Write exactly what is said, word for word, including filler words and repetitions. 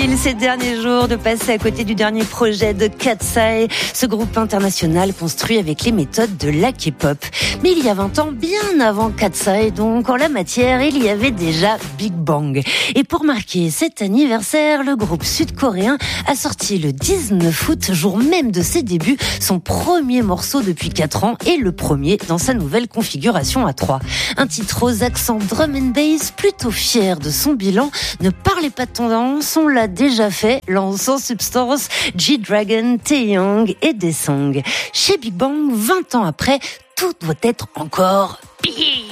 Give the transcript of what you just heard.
difficile ces derniers jours de passer à côté du dernier projet de Katseye, ce groupe international construit avec les méthodes de la K-pop. Mais il y a vingt ans, bien avant Katseye, donc en la matière, il y avait déjà Big Bang. Et pour marquer cet anniversaire, le groupe sud-coréen a sorti le dix-neuf août, jour même de ses débuts, son premier morceau depuis quatre ans et le premier dans sa nouvelle configuration à trois. Un titre aux accents drum and bass, plutôt fier de son bilan. Ne parlez pas de tendance, on l'a déjà fait, lançant Substance, G-Dragon, Taeyong et Daesung. Chez Big Bang, vingt ans après, tout doit être encore pire.